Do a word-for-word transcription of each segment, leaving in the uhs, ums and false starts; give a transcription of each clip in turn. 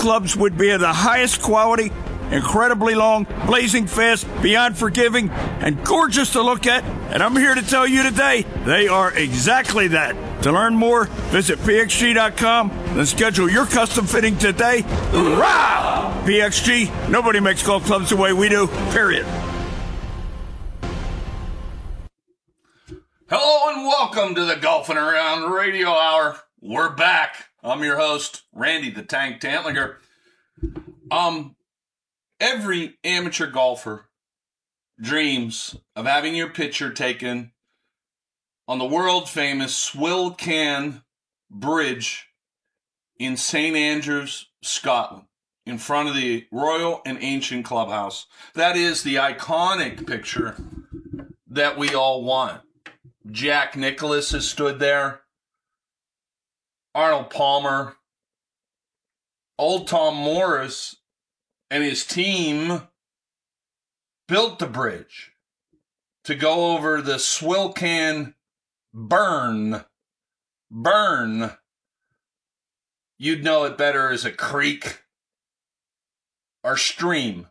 clubs would be of the highest quality, incredibly long, blazing fast, beyond forgiving, and gorgeous to look at. And I'm here to tell you today, they are exactly that. To learn more, visit P X G dot com and schedule your custom fitting today. Hoorah! P X G, nobody makes golf clubs the way we do, period. Hello and welcome to the Golfing Around Radio Hour. We're back. I'm your host, Randy the Tank Tantlinger. Um, every amateur golfer dreams of having your picture taken on the world-famous Swill Can Bridge in Saint Andrews, Scotland, in front of the Royal and Ancient Clubhouse. That is the iconic picture that we all want. Jack Nicklaus has stood there. Arnold Palmer. Old Tom Morris and his team built the bridge to go over the Swill Can Burn. Burn. You'd know it better as a creek or stream.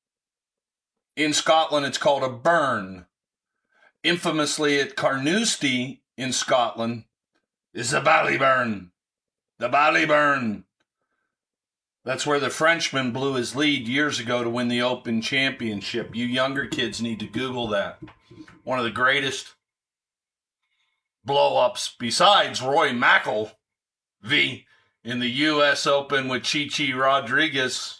In Scotland, it's called a burn. Infamously at Carnoustie in Scotland is the Ballyburn. The Ballyburn. That's where the Frenchman blew his lead years ago to win the Open Championship. You younger kids need to Google that. One of the greatest blow-ups besides Roy McIlvey in the U S Open with Chi-Chi Rodriguez.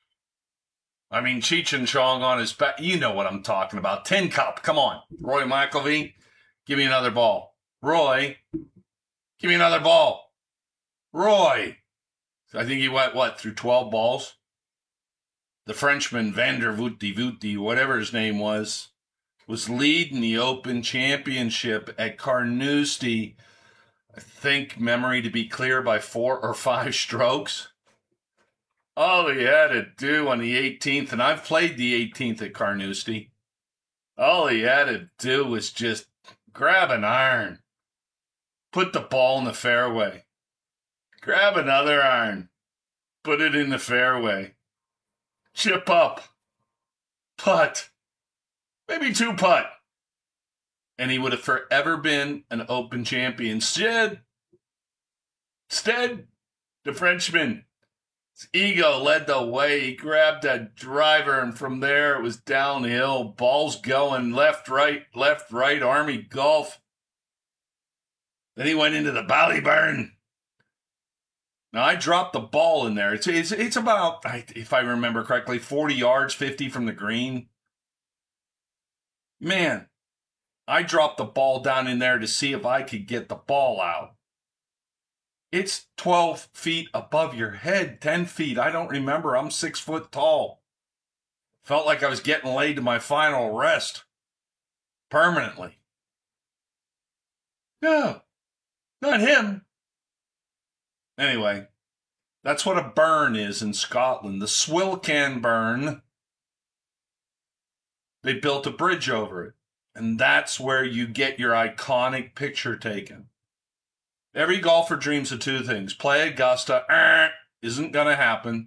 I mean, Cheech and Chong on his back. You know what I'm talking about. Tin Cup. Come on. Roy McIlvey, give me another ball. Roy, give me another ball. Roy. I think he went, what, through twelve balls? The Frenchman, Vander Vouty Vouty, whatever his name was, was leading the Open Championship at Carnoustie. I think, memory to be clear, by four or five strokes. All he had to do on the eighteenth, and I've played the eighteenth at Carnoustie, all he had to do was just grab an iron, put the ball in the fairway, grab another iron, put it in the fairway, chip up, putt, maybe two putt, and he would have forever been an Open champion. Instead, instead, the Frenchman, his ego led the way. He grabbed a driver, and from there it was downhill. Balls going left, right, left, right, Army golf. Then he went into the Ballyburn. Now, I dropped the ball in there. It's, it's, it's about, if I remember correctly, forty yards, fifty from the green. Man, I dropped the ball down in there to see if I could get the ball out. It's twelve feet above your head, ten feet. I don't remember. I'm six foot tall. Felt like I was getting laid to my final rest. Permanently. No, not him. Anyway, that's what a burn is in Scotland. The Swill Can Burn. They built a bridge over it. And that's where you get your iconic picture taken. Every golfer dreams of two things. Play Augusta, uh, isn't going to happen.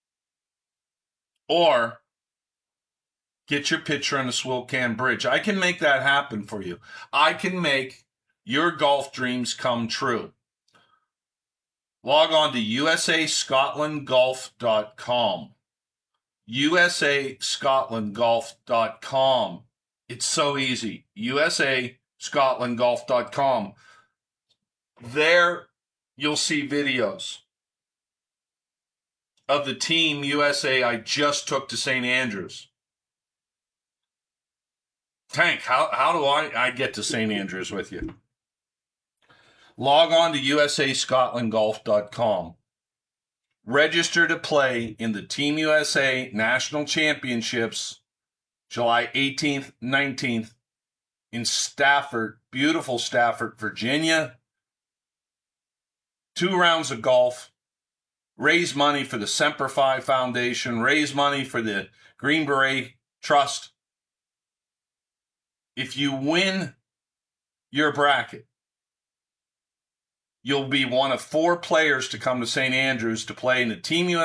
Or get your picture on the Swill Can Bridge. I can make that happen for you. I can make your golf dreams come true. Log on to U S A Scotland Golf dot com. U S A Scotland Golf dot com. It's so easy. U S A Scotland Golf dot com. There, you'll see videos of the Team U S A I just took to Saint Andrews. Tank, how, how do I, I get to Saint Andrews with you? Log on to U S A Scotland Golf dot com. Register to play in the Team U S A National Championships July eighteenth, nineteenth in Stafford, beautiful Stafford, Virginia. Two rounds of golf, raise money for the Semper Fi Foundation, raise money for the Green Beret Trust. If you win your bracket, you'll be one of four players to come to Saint Andrews to play in the Team U S A